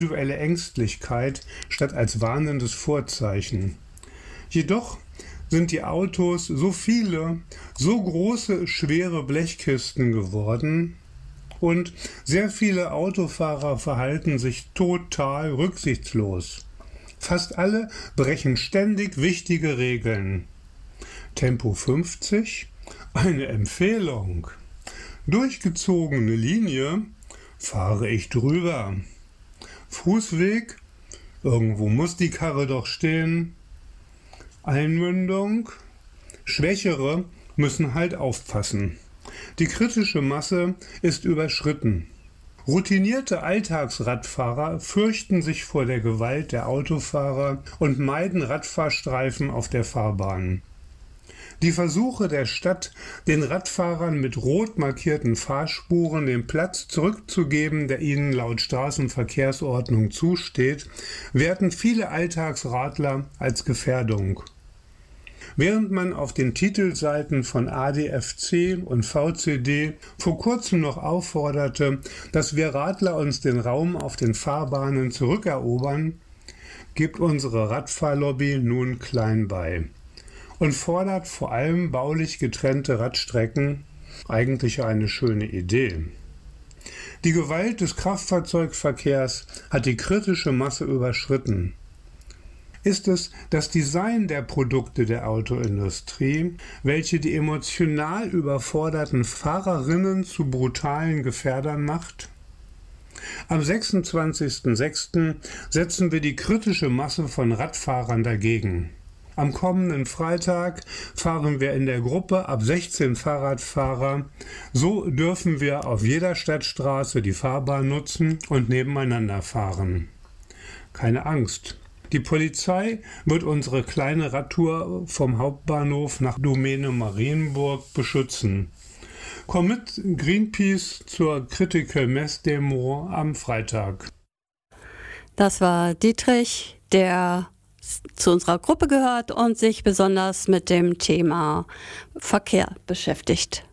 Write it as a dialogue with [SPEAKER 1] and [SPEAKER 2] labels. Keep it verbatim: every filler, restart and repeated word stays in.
[SPEAKER 1] individuelle Ängstlichkeit statt als warnendes Vorzeichen. Jedoch sind die Autos so viele, so große, schwere Blechkisten geworden und sehr viele Autofahrer verhalten sich total rücksichtslos. Fast alle brechen ständig wichtige Regeln. Tempo fünfzig, eine Empfehlung. Durchgezogene Linie, fahre ich drüber. Fußweg, irgendwo muss die Karre doch stehen. Einmündung, Schwächere müssen halt aufpassen. Die kritische Masse ist überschritten. Routinierte Alltagsradfahrer fürchten sich vor der Gewalt der Autofahrer und meiden Radfahrstreifen auf der Fahrbahn. Die Versuche der Stadt, den Radfahrern mit rot markierten Fahrspuren den Platz zurückzugeben, der ihnen laut Straßenverkehrsordnung zusteht, werten viele Alltagsradler als Gefährdung. Während man auf den Titelseiten von A D F C und V C D vor kurzem noch aufforderte, dass wir Radler uns den Raum auf den Fahrbahnen zurückerobern, gibt unsere Radfahrlobby nun klein bei und fordert vor allem baulich getrennte Radstrecken, eigentlich eine schöne Idee. Die Gewalt des Kraftfahrzeugverkehrs hat die kritische Masse überschritten. Ist es das Design der Produkte der Autoindustrie, welche die emotional überforderten Fahrerinnen zu brutalen Gefährdern macht? Am sechsundzwanzigsten sechsten setzen wir die kritische Masse von Radfahrern dagegen. Am kommenden Freitag fahren wir in der Gruppe ab sechzehn Fahrradfahrer. So dürfen wir auf jeder Stadtstraße die Fahrbahn nutzen und nebeneinander fahren. Keine Angst. Die Polizei wird unsere kleine Radtour vom Hauptbahnhof nach Domäne Marienburg beschützen. Komm mit Greenpeace zur Critical Mass Demo am Freitag.
[SPEAKER 2] Das war Dietrich, der zu unserer Gruppe gehört und sich besonders mit dem Thema Verkehr beschäftigt.